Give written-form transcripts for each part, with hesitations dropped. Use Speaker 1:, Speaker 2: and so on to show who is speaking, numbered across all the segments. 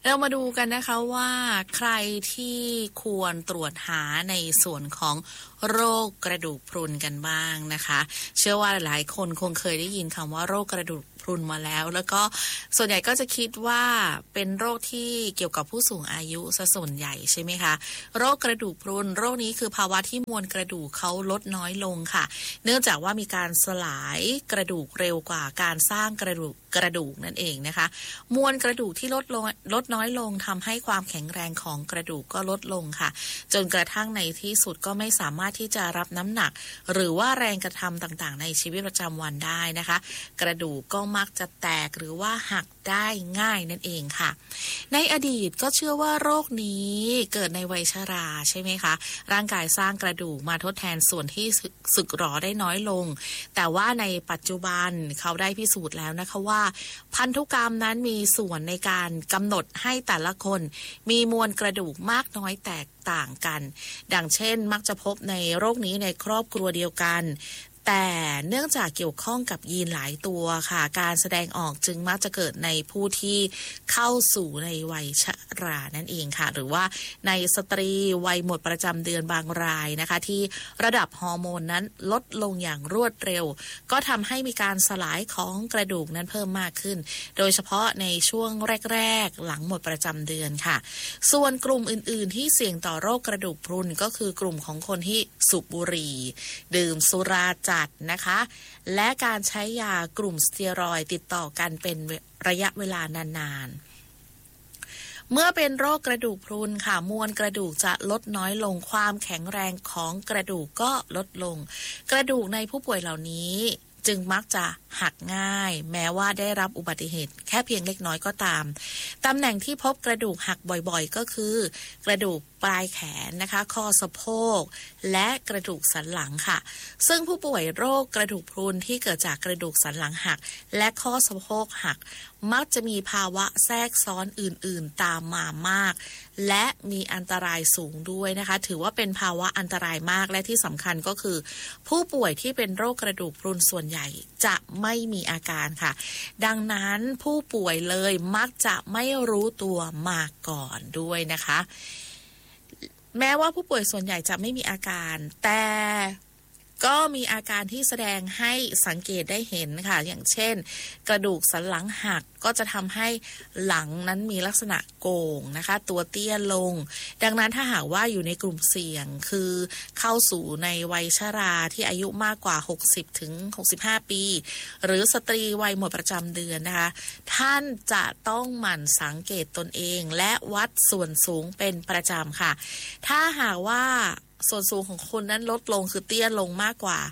Speaker 1: เรามาดูกันนะคะว่าใครที่ควรตรวจหาในส่วนของโรคกระดูกพรุนกันบ้างนะคะเชื่อว่าหลายคนคงเคยได้ยินคำว่าโรคกระดูกพรุนมาแล้วก็ส่วนใหญ่ก็จะคิดว่าเป็นโรคที่เกี่ยวกับผู้สูงอายุซะส่วนใหญ่ใช่ไหมคะโรคกระดูกพรุนโรคนี้คือภาวะที่มวลกระดูกเขาลดน้อยลงค่ะเนื่องจากว่ามีการสลายกระดูกเร็วกว่าการสร้างกระดูกนั่นเองนะคะมวลกระดูกที่ลดน้อยลงทำให้ความแข็งแรงของกระดูกก็ลดลงค่ะจนกระทั่งในที่สุดก็ไม่สามารถที่จะรับน้ำหนักหรือว่าแรงกระทำต่างๆในชีวิตประจำวันได้นะคะกระดูกก็มักจะแตกหรือว่าหักได้ง่ายนั่นเองค่ะในอดีตก็เชื่อว่าโรคนี้เกิดในวัยชราใช่ไหมคะร่างกายสร้างกระดูกมาทดแทนส่วนที่สึกหรอได้น้อยลงแต่ว่าในปัจจุบันเขาได้พิสูจน์แล้วนะคะว่าพันธุกรรมนั้นมีส่วนในการกำหนดให้แต่ละคนมีมวลกระดูกมากน้อยแตกต่างกันดังเช่นมักจะพบในโรคนี้ในครอบครัวเดียวกันแต่เนื่องจากเกี่ยวข้องกับยีนหลายตัวค่ะการแสดงออกจึงมักจะเกิดในผู้ที่เข้าสู่ในวัยชรานั่นเองค่ะหรือว่าในสตรีวัยหมดประจำเดือนบางรายนะคะที่ระดับฮอร์โมนนั้นลดลงอย่างรวดเร็วก็ทำให้มีการสลายของกระดูกนั้นเพิ่มมากขึ้นโดยเฉพาะในช่วงแรกๆหลังหมดประจำเดือนค่ะส่วนกลุ่มอื่นๆที่เสี่ยงต่อโรคกระดูกพรุนก็คือกลุ่มของคนที่สูบบุหรี่ดื่มสุราจัดนะคะและการใช้ยากลุ่มสเตียรอยด์ติดต่อกันเป็นระยะเวลานานๆเมื่อเป็นโรคกระดูกพรุนค่ะมวลกระดูกจะลดน้อยลงความแข็งแรงของกระดูกก็ลดลงกระดูกในผู้ป่วยเหล่านี้จึงมักจะหักง่ายแม้ว่าได้รับอุบัติเหตุแค่เพียงเล็กน้อยก็ตามตำแหน่งที่พบกระดูกหักบ่อยๆก็คือกระดูกปลายแขนนะคะข้อสะโพกและกระดูกสันหลังค่ะซึ่งผู้ป่วยโรคกระดูกพรุนที่เกิดจากกระดูกสันหลังหักและข้อสะโพกหักมักจะมีภาวะแทรกซ้อนอื่นๆตามมามากและมีอันตรายสูงด้วยนะคะถือว่าเป็นภาวะอันตรายมากและที่สำคัญก็คือผู้ป่วยที่เป็นโรคกระดูกพรุนส่วนใหญ่จะไม่มีอาการค่ะดังนั้นผู้ป่วยเลยมักจะไม่รู้ตัวมาก่อนด้วยนะคะแม้ว่าผู้ป่วยส่วนใหญ่จะไม่มีอาการแต่ก็มีอาการที่แสดงให้สังเกตได้เห็นค่ะอย่างเช่นกระดูกสันหลังหักก็จะทำให้หลังนั้นมีลักษณะโก่งนะคะตัวเตี้ยลงดังนั้นถ้าหากว่าอยู่ในกลุ่มเสี่ยงคือเข้าสู่ในวัยชราที่อายุมากกว่า60ถึง65ปีหรือสตรีวัยหมดประจำเดือนนะคะท่านจะต้องหมั่นสังเกตตนเองและวัดส่วนสูงเป็นประจำค่ะถ้าหากว่าส่วนสูงของคนนั้นลดลงคือเตี้ยลงมากกว่า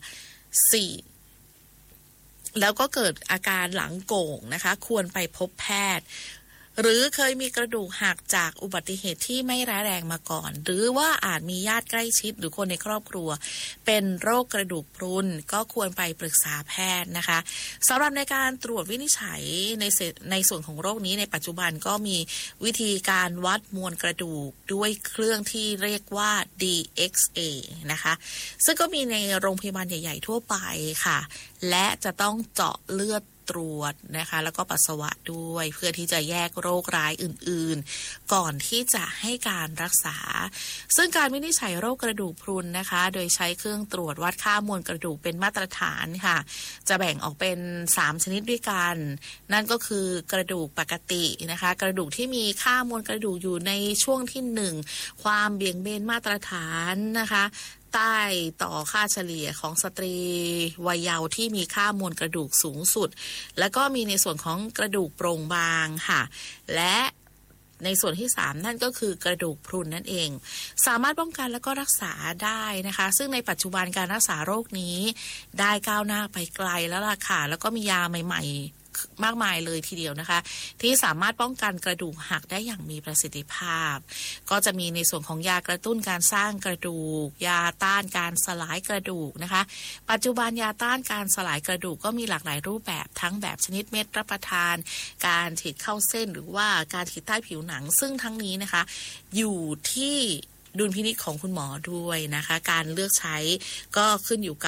Speaker 1: 4แล้วก็เกิดอาการหลังโก่งนะคะควรไปพบแพทย์หรือเคยมีกระดูกหักจากอุบัติเหตุที่ไม่ร้ายแรงมาก่อนหรือว่าอาจมีญาติใกล้ชิดหรือคนในครอบครัวเป็นโรคกระดูกพรุนก็ควรไปปรึกษาแพทย์นะคะสำหรับในการตรวจวินิจฉัยในส่วนของโรคนี้ในปัจจุบันก็มีวิธีการวัดมวลกระดูกด้วยเครื่องที่เรียกว่า DXA นะคะซึ่งก็มีในโรงพยาบาลใหญ่ๆทั่วไปค่ะและจะต้องเจาะเลือดตรวจนะคะแล้วก็ปัสสาวะด้วยเพื่อที่จะแยกโรคร้ายอื่นๆก่อนที่จะให้การรักษาซึ่งการวินิจฉัยโรคกระดูกพรุนนะคะโดยใช้เครื่องตรวจวัดค่ามวลกระดูกเป็นมาตรฐานค่ะจะแบ่งออกเป็น3ชนิดด้วยกันนั่นก็คือกระดูกปกตินะคะกระดูกที่มีค่ามวลกระดูกอยู่ในช่วงที่1ความเบี่ยงเบนมาตรฐานนะคะใต้ต่อค่าเฉลี่ยของสตรีวัยเยาว์ที่มีค่ามวลกระดูกสูงสุดแล้วก็มีในส่วนของกระดูกโปร่งบางค่ะและในส่วนที่3นั่นก็คือกระดูกพรุนนั่นเองสามารถป้องกันแล้วก็รักษาได้นะคะซึ่งในปัจจุบันการรักษาโรคนี้ได้ก้าวหน้าไปไกลแล้วล่ะค่ะแล้วก็มียาใหม่ๆมากมายเลยทีเดียวนะคะที่สามารถป้องกันกระดูกหักได้อย่างมีประสิทธิภาพก็จะมีในส่วนของยากระตุ้นการสร้างกระดูกยาต้านการสลายกระดูกนะคะปัจจุบันยาต้านการสลายกระดูกก็มีหลากหลายรูปแบบทั้งแบบชนิดเม็ดรับประทานการฉีดเข้าเส้นหรือว่าการฉีดใต้ผิวหนังซึ่งทั้งนี้นะคะอยู่ที่ดุลพินิจของคุณหมอด้วยนะคะการเลือกใช้ก็ขึ้นอยู่กับ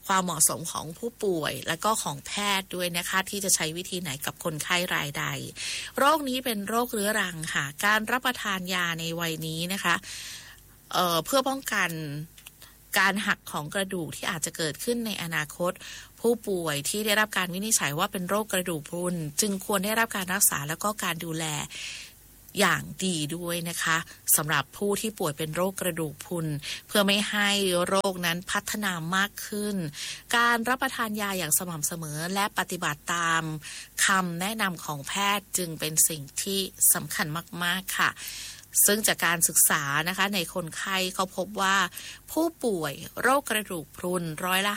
Speaker 1: ความเหมาะสมของผู้ป่วยและก็ของแพทย์ด้วยนะคะที่จะใช้วิธีไหนกับคนไข้รายใดโรคนี้เป็นโรคเรื้อรังค่ะการรับประทานยาในวัยนี้นะคะเพื่อป้องกันการหักของกระดูกที่อาจจะเกิดขึ้นในอนาคตผู้ป่วยที่ได้รับการวินิจฉัยว่าเป็นโรคกระดูกพรุนจึงควรได้รับการรักษาแล้วก็การดูแลอย่างดีด้วยนะคะสำหรับผู้ที่ป่วยเป็นโรคกระดูกพรุนเพื่อไม่ให้โรคนั้นพัฒนามากขึ้นการรับประทานยาอย่างสม่ำเสมอและปฏิบัติตามคำแนะนำของแพทย์จึงเป็นสิ่งที่สำคัญมากๆค่ะซึ่งจากการศึกษานะคะในคนไข้เขาพบว่าผู้ป่วยโรคกระดูกพรุน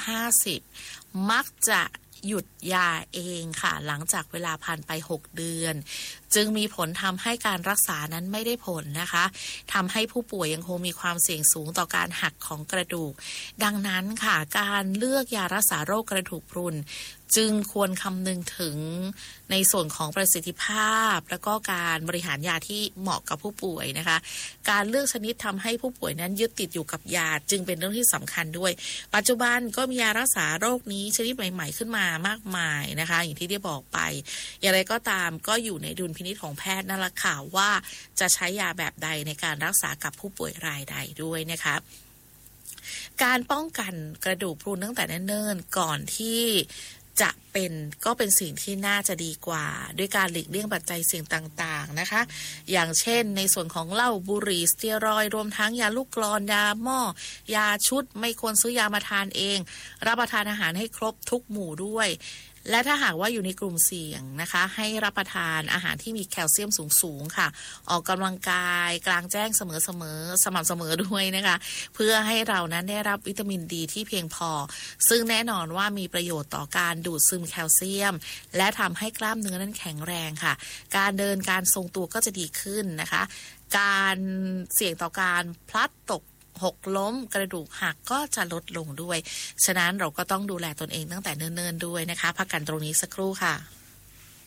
Speaker 1: 50%มักจะหยุดยาเองค่ะหลังจากเวลาผ่านไป6เดือนจึงมีผลทำให้การรักษานั้นไม่ได้ผลนะคะทำให้ผู้ป่วยยังคงมีความเสี่ยงสูงต่อการหักของกระดูกดังนั้นค่ะการเลือกยารักษาโรคกระดูกพรุนจึงควรคำนึงถึงในส่วนของประสิทธิภาพและก็การบริหารยาที่เหมาะกับผู้ป่วยนะคะการเลือกชนิดทำให้ผู้ป่วยนั้นยึดติดอยู่กับยาจึงเป็นเรื่องที่สำคัญด้วยปัจจุบันก็มียารักษาโรคนี้ชนิดใหม่ๆขึ้นมามากมายนะคะอย่างที่ได้บอกไปอย่างไรก็ตามก็อยู่ในดุลพินิจของแพทย์นั่นแหละค่ะว่าจะใช้ยาแบบใดในการรักษากับผู้ป่วยรายใดด้วยนะคะการป้องกันกระดูกพรุนตั้งแต่เนิ่นๆก่อนที่จะเป็นก็เป็นสิ่งที่น่าจะดีกว่าด้วยการหลีกเลี่ยงปัจจัยเสี่ยงต่างๆนะคะอย่างเช่นในส่วนของเหล้าบุหรี่สเตียรอยด์รวมทั้งยาลูกกลอนยาหม้อยาชุดไม่ควรซื้อยามาทานเองรับประทานอาหารให้ครบทุกหมู่ด้วยและถ้าหากว่าอยู่ในกลุ่มเสี่ยงนะคะให้รับประทานอาหารที่มีแคลเซียมสูงๆค่ะออกกำลังกายกลางแจ้งสม่ำเสมอด้วยนะคะเพื่อให้เรานั้นได้รับวิตามินดีที่เพียงพอซึ่งแน่นอนว่ามีประโยชน์ต่อการดูดซึมแคลเซียมและทำให้กล้ามเนื้อนั้นแข็งแรงค่ะการเดินการทรงตัวก็จะดีขึ้นนะคะการเสี่ยงต่อการพลัดตกหกล้มกระดูกหักก็จะลดลงด้วยฉะนั้นเราก็ต้องดูแลตนเองตั้งแต่เนิ่นๆด้วยนะคะพักกันตรงนี้สักครู่ค่ะ